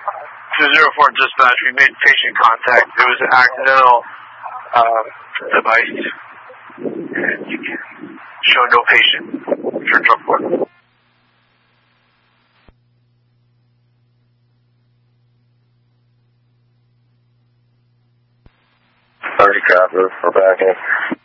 204 dispatch, we made patient contact. It was an accidental device. And you can show no patient for drug court. Copy, we're back in.